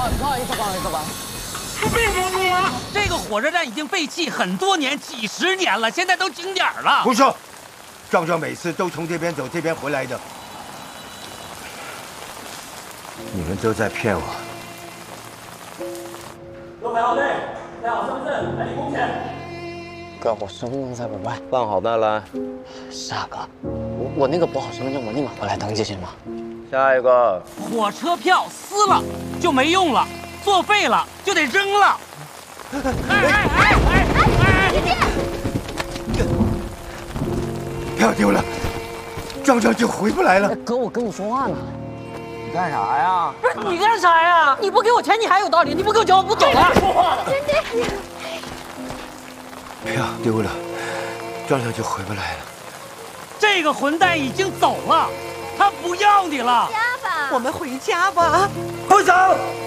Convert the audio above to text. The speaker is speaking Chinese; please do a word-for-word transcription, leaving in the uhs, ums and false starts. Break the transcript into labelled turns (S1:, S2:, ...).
S1: 不好意思，不好意思吧。
S2: 这个火车站已经废弃很多年，几十年了，现在都景点了。
S3: 胡说！壮壮每次都从这边走这边回来的，你们都在骗我。
S4: 各排好队，带好身份证，来领工钱。
S1: 哥，我身份证在国外。
S5: 办好再来。
S1: 是啊，哥，我我那个补好身份证，我立马回来登记行吗？
S5: 下一个。
S2: 火车票撕了就没用了，作废了就得扔了。哎哎哎哎哎！
S3: 姐姐，票丢了，壮壮就回不来了。
S1: 哥，我跟你说话呢。
S5: 你干啥呀？
S2: 不是你干啥呀？你不给我钱，你还有道理；你不给我钱，我不走了。说话了。
S6: 姐姐，
S3: 票丢了，壮壮就回不来了。
S2: 这个混蛋已经走了，他不要你了。
S6: 家吧，
S7: 我们回家吧。
S3: 不走。